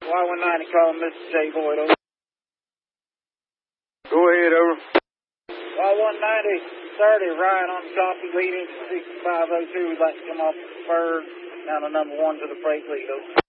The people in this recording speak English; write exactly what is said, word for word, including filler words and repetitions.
Y one ninety calling Mister J. Boyd, over. Go ahead, over. Y one ninety, thirty, Ryan on copy, leading sixty-five oh two. We'd like to come off the spur down to number one to the freight lead, over.